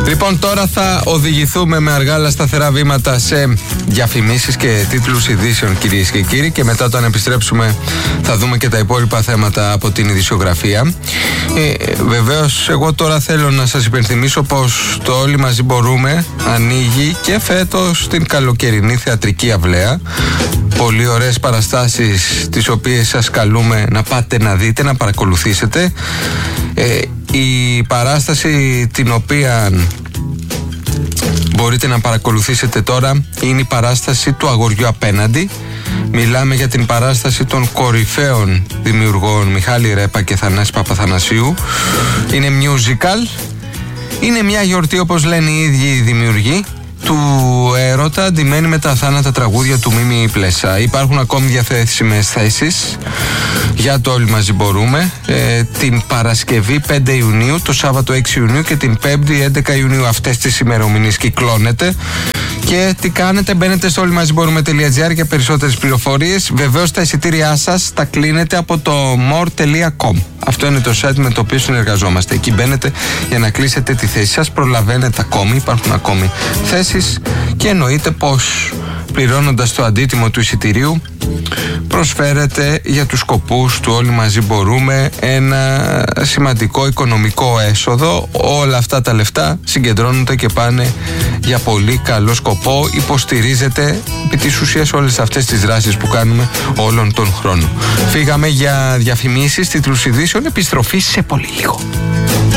Λοιπόν, τώρα θα οδηγηθούμε με αργά αλλά σταθερά βήματα σε διαφημίσεις και τίτλους ειδήσεων, κυρίες και κύριοι, και μετά όταν επιστρέψουμε θα δούμε και τα υπόλοιπα θέματα από την ειδησιογραφία. Βεβαίως, εγώ τώρα θέλω να σας υπενθυμίσω πως το Όλοι Μαζί Μπορούμε ανοίγει και φέτος την καλοκαιρινή θεατρική αυλαία. Πολύ ωραίες παραστάσεις τις οποίες σας καλούμε να πάτε να δείτε, να παρακολουθήσετε. Η παράσταση την οποία μπορείτε να παρακολουθήσετε τώρα είναι η παράσταση του Αγοριού Απέναντι. Μιλάμε για την παράσταση των κορυφαίων δημιουργών Μιχάλη Ρέπα και Θανάση Παπαθανασίου. Είναι musical. Είναι μια γιορτή, όπως λένε οι ίδιοι οι δημιουργοί, του έρωτα ντυμένη με τα αθάνατα τραγούδια του Μίμη Πλέσα. Υπάρχουν ακόμη διαθέσιμες θέσεις για το Όλοι Μαζί Μπορούμε την Παρασκευή 5 Ιουνίου, το Σάββατο 6 Ιουνίου και την 5η 11 Ιουνίου. Αυτές τις ημερομηνίες κυκλώνεται. Και τι κάνετε? Μπαίνετε στο olymazibορούμε.gr για περισσότερες πληροφορίες. Βεβαίως τα εισιτήριά σας τα κλείνετε από το more.com. Αυτό είναι το site με το οποίο συνεργαζόμαστε. Εκεί μπαίνετε για να κλείσετε τη θέση σας. Προλαβαίνετε ακόμη, υπάρχουν ακόμη θέσεις και εννοείται πως πληρώνοντας το αντίτιμο του εισιτηρίου προσφέρετε για τους σκοπούς του Όλοι Μαζί Μπορούμε ένα σημαντικό οικονομικό έσοδο. Όλα αυτά τα λεφτά συγκεντρώνονται και πάνε για πολύ καλό σκοπό. Υποστηρίζετε επί της ουσίας όλες αυτές τις δράσεις που κάνουμε όλον τον χρόνο. Φύγαμε για διαφημίσεις, τίτλους ειδήσεων, επιστροφή σε πολύ λίγο.